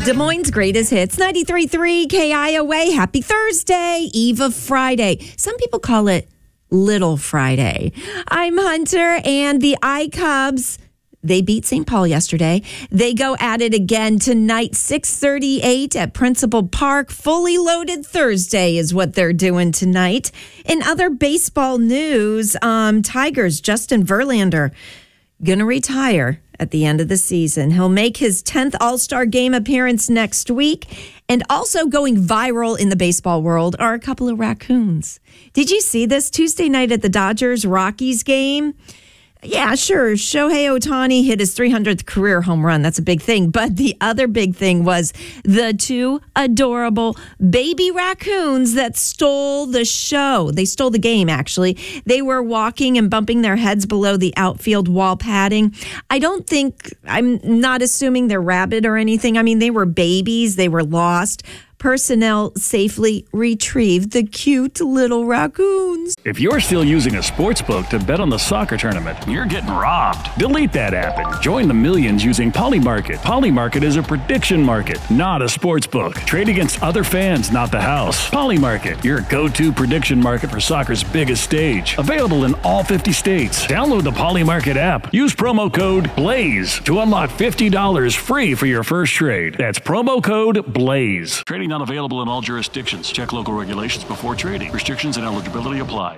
Des Moines' greatest hits, 93.3 KIOA. Happy Thursday, Eve of Friday. Some people call it Little Friday. I'm Hunter, and the iCubs, they beat St. Paul yesterday. They go at it again tonight, 6:38 at Principal Park. Fully loaded Thursday is what they're doing tonight. In other baseball news, Tigers, Justin Verlander, going to retire at the end of the season. He'll make his 10th All-Star Game appearance next week. And also going viral in the baseball world are a couple of raccoons. Did you see this Tuesday night at the Dodgers-Rockies game? Yeah, sure. Shohei Ohtani hit his 300th career home run. That's a big thing. But the other big thing was the two adorable baby raccoons that stole the show. They stole the game, actually. They were walking and bumping their heads below the outfield wall padding. I'm not assuming they're rabid or anything. I mean, they were babies. They were lost. Personnel safely retrieved the cute little raccoons. If you're still using a sports book to bet on the soccer tournament, you're getting robbed. Delete that app and join the millions using Polymarket. Polymarket is a prediction market, not a sports book. Trade against other fans, not the house. Polymarket, your go-to prediction market for soccer's biggest stage. Available in all 50 states. Download the Polymarket app. Use promo code BLAZE to unlock $50 free for your first trade. That's promo code BLAZE. Trading not available in all jurisdictions. Check local regulations before trading. Restrictions and eligibility apply.